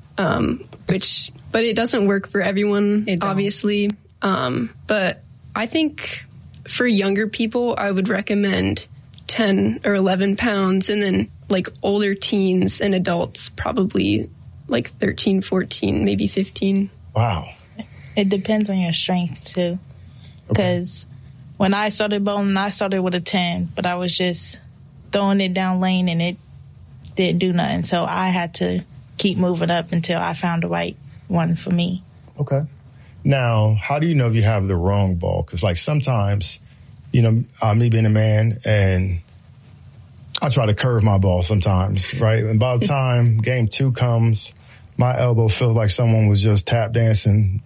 S16: but it doesn't work for everyone, obviously. But I think for younger people, I would recommend 10 or 11 pounds, and then like older teens and adults, probably like 13, 14, maybe 15.
S15: Wow.
S18: It depends on your strength too. Because when I started bowling, I started with a 10, but I was just throwing it down lane and it didn't do nothing. So I had to keep moving up until I found the right one for me.
S15: Okay. Now, how do you know if you have the wrong ball? Because like sometimes, me being a man, and I try to curve my ball sometimes, right? And by the time game 2 comes, my elbow feels like someone was just tap dancing,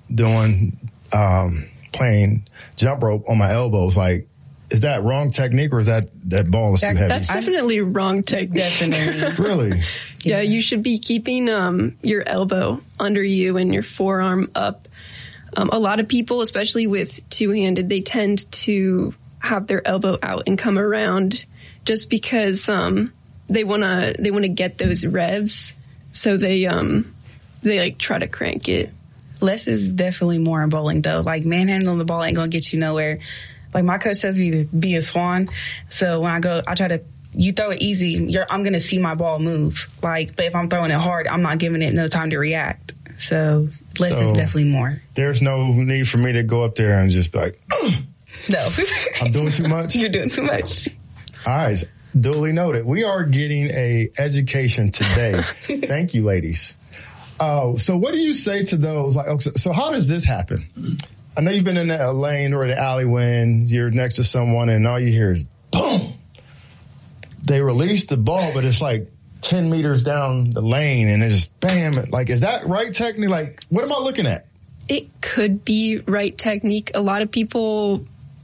S15: playing jump rope on my elbows. Like, is that wrong technique, or is that ball is too heavy?
S16: That's definitely wrong technique.
S17: Definitely.
S15: Really?
S16: Yeah, you should be keeping your elbow under you and your forearm up. A lot of people, especially with two-handed, they tend to have their elbow out and come around just because they want to get those revs. So they like try to crank it.
S17: Less is definitely more in bowling, though. Like, manhandling the ball ain't going to get you nowhere. Like, my coach tells me to be a swan. So when I go, I try to, you throw it easy, I'm going to see my ball move. Like, but if I'm throwing it hard, I'm not giving it no time to react. So less is definitely more.
S15: There's no need for me to go up there and just be like,
S17: no.
S15: I'm doing too much?
S17: You're doing too much.
S15: All right. Duly noted. We are getting a education today. Thank you, ladies. So what do you say to those? So how does this happen? I know you've been in a lane or the alley when you're next to someone and all you hear is boom. They release the ball, but it's like 10 meters down the lane and it's just bam. Like, is that right technically? Like, what am I looking at?
S16: It could be right technique. A lot of people,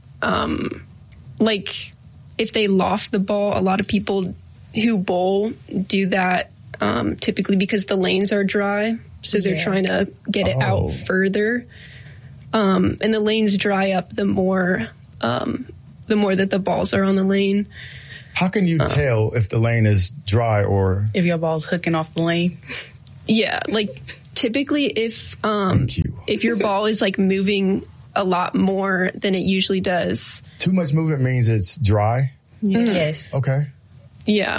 S16: if they loft the ball, a lot of people who bowl do that typically because the lanes are dry. So they're trying to get it out further. And the lanes dry up the more that the balls are on the lane.
S15: How can you tell if the lane is dry or
S17: if your ball's hooking off the lane?
S16: Yeah, like typically if your ball is like moving a lot more than it usually does.
S15: Too much movement means it's dry?
S17: Yes.
S15: Okay.
S16: Yeah.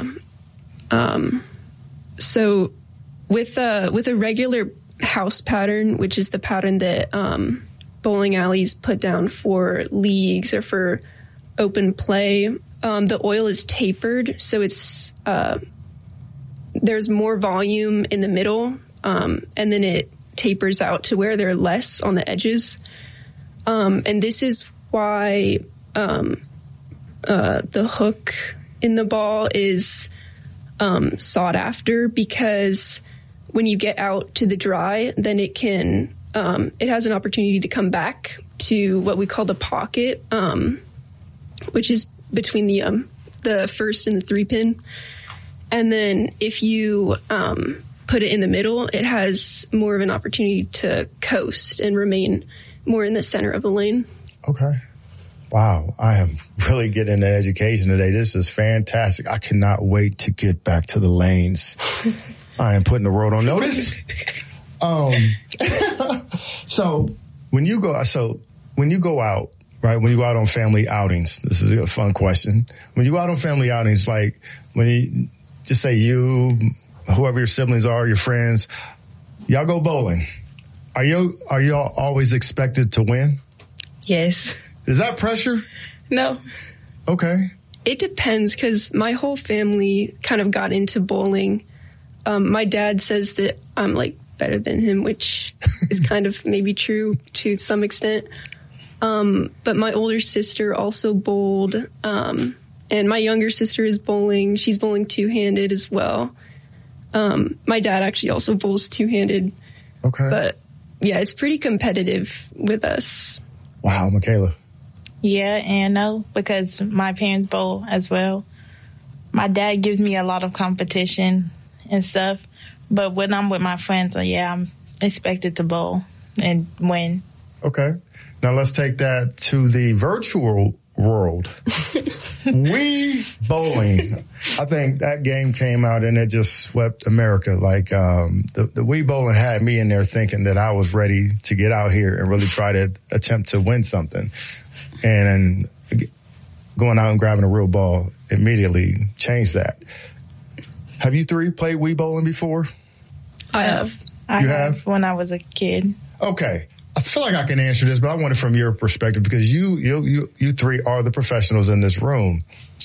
S16: So with a regular house pattern, which is the pattern that bowling alleys put down for leagues or for open play, the oil is tapered, so it's there's more volume in the middle, and then it tapers out to where there are less on the edges. And this is why the hook in the ball is sought after, because when you get out to the dry, then it can it has an opportunity to come back to what we call the pocket, which is between the first and the 3-pin. And then if you put it in the middle, it has more of an opportunity to coast and remain more in the center of the lane.
S15: Okay. Wow. I am really getting an education today. This is fantastic. I cannot wait to get back to the lanes. I am putting the world on notice. So when you go out, right, when you go out on family outings, this is a fun question. When you go out on family outings, like when you just say you, whoever your siblings are, your friends, y'all go bowling. Are y'all always expected to win?
S17: Yes.
S15: Is that pressure?
S17: No.
S15: Okay.
S16: It depends, because my whole family kind of got into bowling. My dad says that I'm like better than him, which is kind of maybe true to some extent. But my older sister also bowled, and my younger sister is bowling. She's bowling two-handed as well. My dad actually also bowls two-handed.
S15: Okay.
S16: But yeah, it's pretty competitive with us.
S15: Wow, Michaela.
S18: Yeah and no, because my parents bowl as well. My dad gives me a lot of competition and stuff, but when I'm with my friends, I'm expected to bowl and win.
S15: Okay. Now let's take that to the virtual world. Wii bowling. I think that game came out and it just swept America. Like, the Wii bowling had me in there thinking that I was ready to get out here and really try to attempt to win something. And going out and grabbing a real ball immediately changed that. Have you three played Wii bowling before?
S16: I have.
S18: You have? When I was a kid.
S15: Okay. I feel like I can answer this, but I want it from your perspective, because you three are the professionals in this room.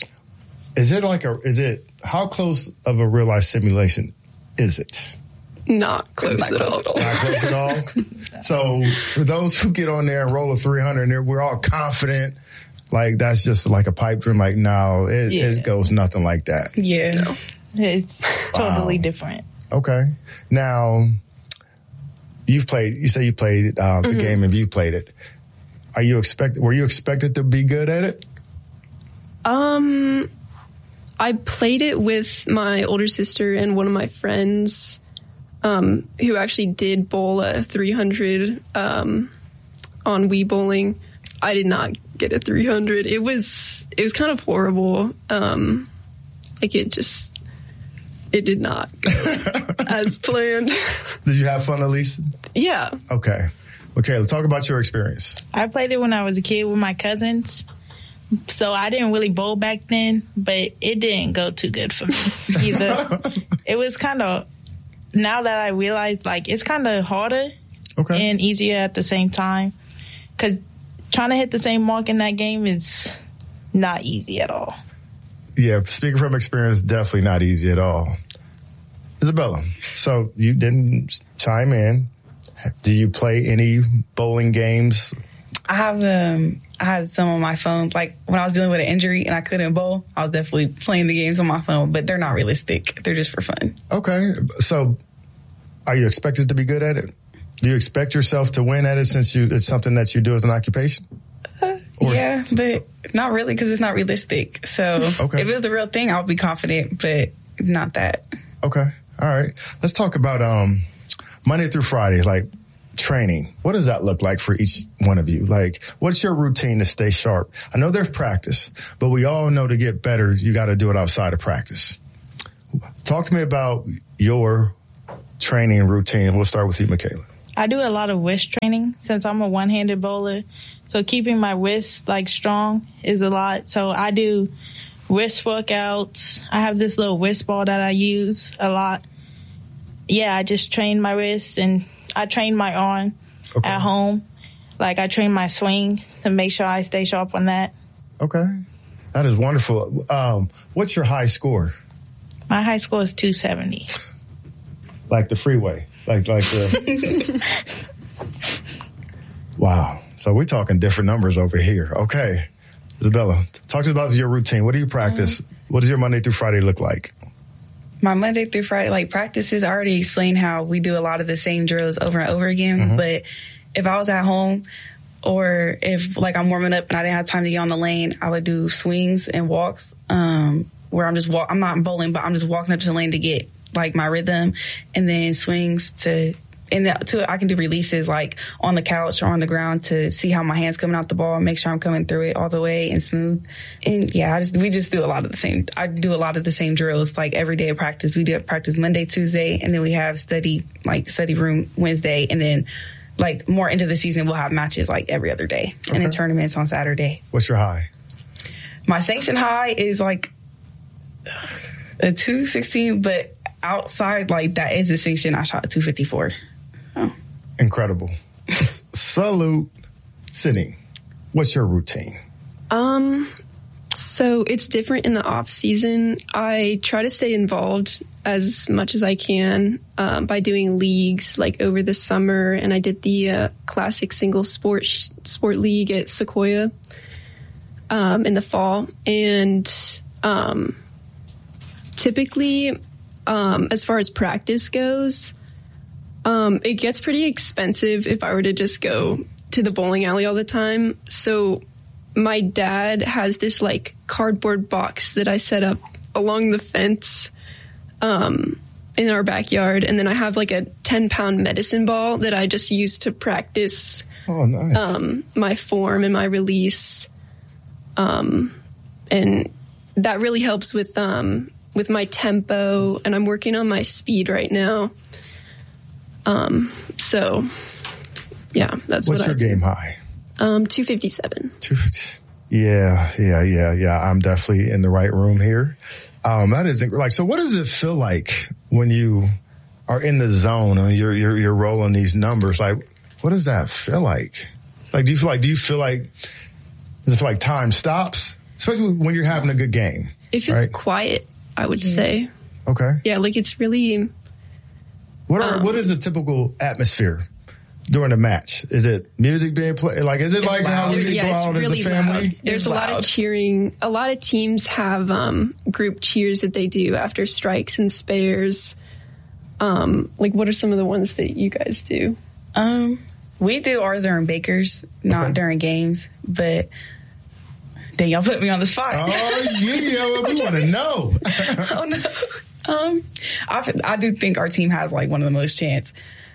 S15: How close of a real life simulation is it?
S16: Not close at all.
S15: Not close at all? So for those who get on there and roll a 300 and we're all confident, like that's just like a pipe dream. Like, no, it goes nothing like that.
S18: Yeah. No. It's totally different.
S15: Okay. Now, you say you played the game and you played it. Were you expected to be good at it?
S16: I played it with my older sister and one of my friends, who actually did bowl a 300, on Wii bowling. I did not get a 300. It was kind of horrible. It did not go as planned.
S15: Did you have fun at least?
S16: Yeah.
S15: Okay. Let's talk about your experience.
S18: I played it when I was a kid with my cousins. So I didn't really bowl back then, but it didn't go too good for me either. It was kind of, now that I realize, like, it's kind of harder and easier at the same time. Because trying to hit the same mark in that game is not easy at all.
S15: Yeah, speaking from experience, definitely not easy at all. Isabella, so you didn't chime in. Do you play any bowling games?
S17: I had some on my phone. Like when I was dealing with an injury and I couldn't bowl, I was definitely playing the games on my phone, but they're not realistic. They're just for fun.
S15: Okay. So are you expected to be good at it? Do you expect yourself to win at it since it's something that you do as an occupation?
S17: Yeah, but not really because it's not realistic. So if it was the real thing, I would be confident, but it's not that.
S15: Okay. All right. Let's talk about Monday through Friday, like training. What does that look like for each one of you? Like, what's your routine to stay sharp? I know there's practice, but we all know to get better, you got to do it outside of practice. Talk to me about your training routine. We'll start with you, Michaela.
S18: I do a lot of wrist training since I'm a one-handed bowler. So keeping my wrists like strong is a lot. So I do wrist workouts. I have this little wrist ball that I use a lot. Yeah, I just train my wrists and I train my arm at home. Like I train my swing to make sure I stay sharp on that.
S15: Okay. That is wonderful. What's your high score?
S18: My high score is 270.
S15: Like the freeway. Like the Wow. So we're talking different numbers over here. Okay. Isabella, talk to us about your routine. What do you practice? What does your Monday through Friday look like?
S17: My Monday through Friday, like practices, I already explained how we do a lot of the same drills over and over again. But if I was at home or if like I'm warming up and I didn't have time to get on the lane, I would do swings and walks, where I'm just I'm not bowling, but I'm just walking up to the lane to get like my rhythm, and then swings I can do releases like on the couch or on the ground to see how my hand's coming out the ball and make sure I'm coming through it all the way and smooth. And yeah, we just do a lot of the same. I do a lot of the same drills like every day of practice. We do practice Monday, Tuesday, and then we have study room Wednesday, and then like more into the season we'll have matches like every other day, and then tournaments on Saturday.
S15: What's your high?
S17: My sanction high is like a 216, but outside like that is a sanction. I shot a 254. So.
S15: Incredible. Salute. Sydney, what's your routine?
S16: So it's different in the off season. I try to stay involved as much as I can by doing leagues like over the summer, and I did the classic single sport league at Sequoia in the fall. And typically, as far as practice goes, it gets pretty expensive if I were to just go to the bowling alley all the time. So my dad has this like cardboard box that I set up along the fence in our backyard, and then I have like a 10-pound medicine ball that I just use to practice my form and my release, and that really helps with my tempo, and I'm working on my speed right now. So yeah, that's
S15: what's your game high?
S16: 257.
S15: Yeah. I'm definitely in the right room here. That is like, so what does it feel like when you are in the zone and you're rolling these numbers? Like, what does that feel like? Like, does it feel like time stops? Especially when you're having a good game.
S16: It feels quiet, I would say.
S15: Okay.
S16: Yeah, like it's really.
S15: What is a typical atmosphere during a match? Is it music being played? Like, is it like loud. How we go out as a family?
S16: Loud. There's a lot of cheering. A lot of teams have group cheers that they do after strikes and spares. Like, what are some of the ones that you guys do?
S17: We do ours during Bakers, not during games, but dang, y'all put me on the spot.
S15: Oh, yeah, we want to know.
S17: Oh, no. I do think our team has like one of the most chance.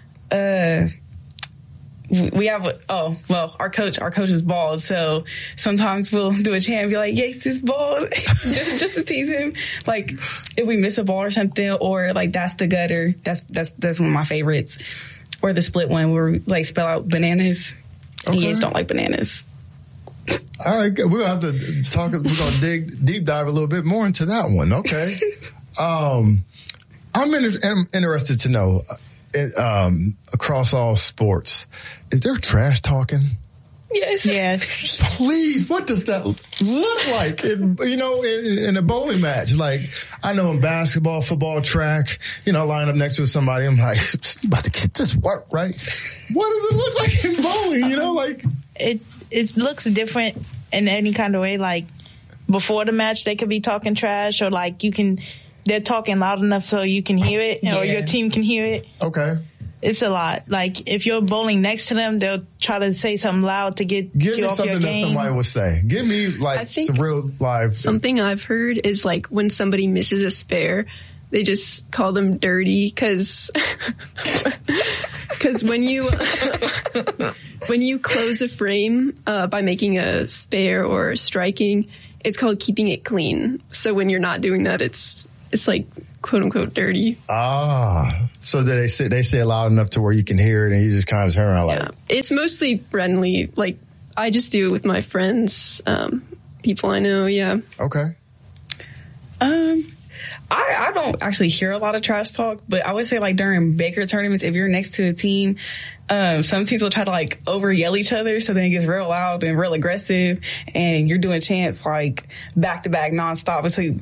S17: We have our coach is bald, so sometimes we'll do a chant and be like, "Yes, it's bald," just to tease him. Like if we miss a ball or something, or like that's the gutter. That's one of my favorites. Or the split one where we like spell out bananas. Okay. And you just don't like bananas.
S15: All right, we'll have to talk. We're gonna deep dive a little bit more into that one. Okay. I'm interested to know, across all sports, is there trash talking?
S18: Yes.
S15: Please, what does that look like? In a bowling match, like I know in basketball, football, track, line up next to somebody, I'm like, about to get this work, right? What does it look like in bowling?
S18: It looks different in any kind of way. Like before the match, they could be talking trash, or like they're talking loud enough so you can hear it, or your team can hear it.
S15: Okay.
S18: It's a lot. Like if you're bowling next to them, they'll try to say something loud to get you off your game. Give me something that somebody would say. Give me some real live.
S16: Something I've heard is like when somebody misses a spare, they just call them dirty because when you close a frame by making a spare or striking, it's called keeping it clean. So when you're not doing that, it's like quote unquote dirty.
S15: So they say it loud enough to where you can hear it, and you just kind of turn around like.
S16: Yeah. It's mostly friendly. Like I just do it with my friends, people I know. Yeah.
S15: Okay.
S17: I don't actually hear a lot of trash talk, but I would say like during Baker tournaments, if you're next to a team, some teams will try to like over yell each other, so then it gets real loud and real aggressive, and you're doing chants like back to back nonstop until